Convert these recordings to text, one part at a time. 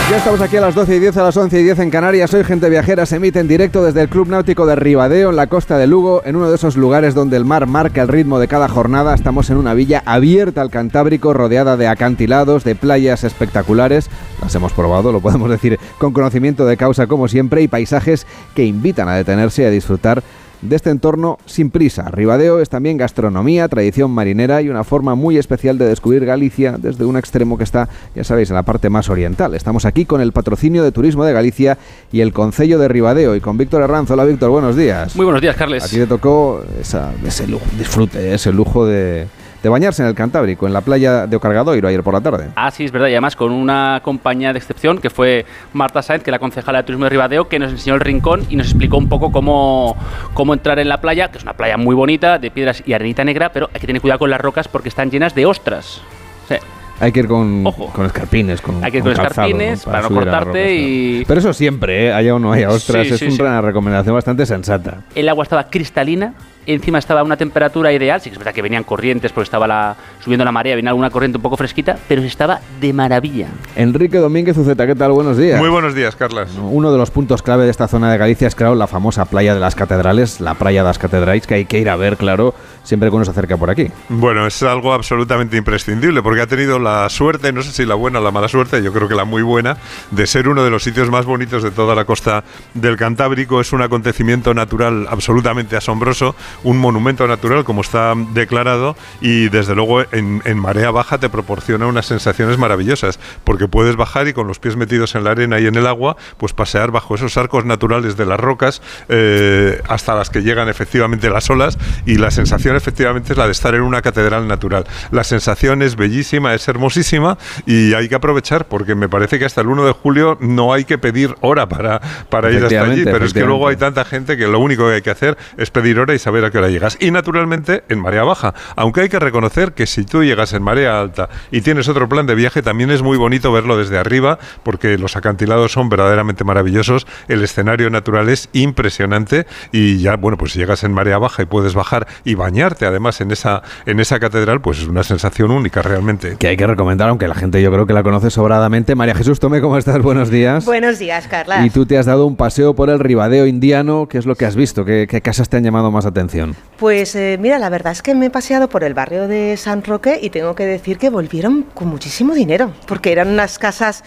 Ya estamos aquí a las 12:10, a las 11:10 en Canarias. Hoy Gente Viajera se emite en directo desde el Club Náutico de Ribadeo, en la costa de Lugo, en uno de esos lugares donde el mar marca el ritmo de cada jornada. Estamos en una villa abierta al Cantábrico, rodeada de acantilados, de playas espectaculares. Las hemos probado, lo podemos decir con conocimiento de causa como siempre, y paisajes que invitan a detenerse y a disfrutar de este entorno sin prisa. Ribadeo es también gastronomía, tradición marinera y una forma muy especial de descubrir Galicia desde un extremo que está, ya sabéis, en la parte más oriental. Estamos aquí con el patrocinio de Turismo de Galicia y el Concello de Ribadeo, y con Víctor Herranz. Hola Víctor, buenos días. Muy buenos días, Carles. A ti te tocó ese lujo, disfrute, ese lujo de bañarse en el Cantábrico, en la playa de Ocargadoiro ayer por la tarde. Ah, sí, es verdad, y además con una compañía de excepción que fue Marta Sáenz, que es la concejala de Turismo de Ribadeo, que nos enseñó el rincón y nos explicó un poco cómo entrar en la playa, que es una playa muy bonita, de piedras y arenita negra, pero hay que tener cuidado con las rocas porque están llenas de ostras. Sí. Hay que ir con escarpines, hay que ir con calzado, escarpines, ¿no? Para no cortarte y... Pero eso siempre, haya o no haya ostras, sí, es una recomendación bastante sensata. El agua estaba cristalina, encima estaba a una temperatura ideal, sí que es verdad que venían corrientes porque estaba subiendo la marea, venía alguna corriente un poco fresquita, pero estaba de maravilla. Enrique Domínguez Uceta, ¿qué tal? Buenos días. Muy buenos días, Carlas. Uno de los puntos clave de esta zona de Galicia es, claro, la famosa playa de las Catedrales, la playa das Catedrais, que hay que ir a ver, claro, siempre que uno se acerca por aquí. Bueno, es algo absolutamente imprescindible, porque ha tenido la suerte, no sé si la buena o la mala suerte, yo creo que la muy buena, de ser uno de los sitios más bonitos de toda la costa del Cantábrico. Es un acontecimiento natural absolutamente asombroso, un monumento natural como está declarado, y desde luego en marea baja te proporciona unas sensaciones maravillosas, porque puedes bajar y con los pies metidos en la arena y en el agua, pues pasear bajo esos arcos naturales de las rocas hasta las que llegan efectivamente las olas, y la sensación efectivamente es la de estar en una catedral natural. La sensación es bellísima, es hermosísima, y hay que aprovechar, porque me parece que hasta el 1 de julio no hay que pedir hora para ir hasta allí, pero es que luego hay tanta gente que lo único que hay que hacer es pedir hora y saber a qué hora llegas. Y naturalmente en marea baja, aunque hay que reconocer que si tú llegas en marea alta y tienes otro plan de viaje, también es muy bonito verlo desde arriba, porque los acantilados son verdaderamente maravillosos, el escenario natural es impresionante, y ya, bueno, pues si llegas en marea baja y puedes bajar y bañarte además en esa catedral, pues es una sensación única realmente. Que hay que recomendar, aunque la gente yo creo que la conoce sobradamente. María Jesús Tome, ¿cómo estás? Buenos días. Buenos días, Carla. Y tú te has dado un paseo por el Ribadeo indiano. ¿Qué es lo que has visto? ¿Qué casas te han llamado más atención? Pues mira, la verdad es que me he paseado por el barrio de San Roque y tengo que decir que volvieron con muchísimo dinero, porque eran unas casas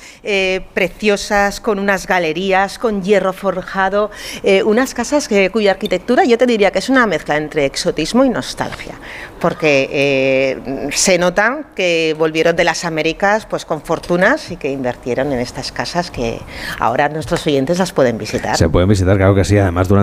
preciosas, con unas galerías, con hierro forjado, unas casas cuya arquitectura yo te diría que es una mezcla entre exotismo y nostalgia, porque se nota que volvieron de las Américas pues con fortunas y que invirtieron en estas casas que ahora nuestros oyentes las pueden visitar. Se pueden visitar, claro que sí, además durante